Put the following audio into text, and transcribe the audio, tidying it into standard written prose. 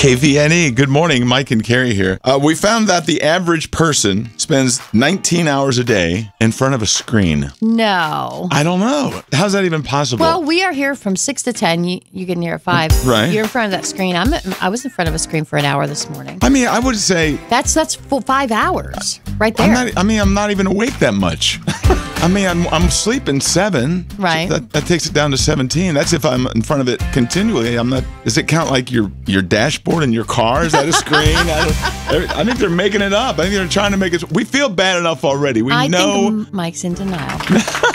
KVNE, good morning. Mike and Carrie here. We found that the average person spends 19 hours a day in front of a screen. No. I don't know. How's that even possible? Well, we are here from 6 to 10. You get in here at 5. Right. You're in front of that screen. I was in front of a screen for an hour this morning. I mean, I would say... That's full 5 hours right there. I'm not even awake that much. I mean, I'm sleeping 7. Right. So that takes it down to 17. That's if I'm in front of it continually. I'm not. Does it count like your dashboard in your car? Is that a screen? I think they're making it up. I think they're trying to make it. We feel bad enough already. I think Mike's in denial.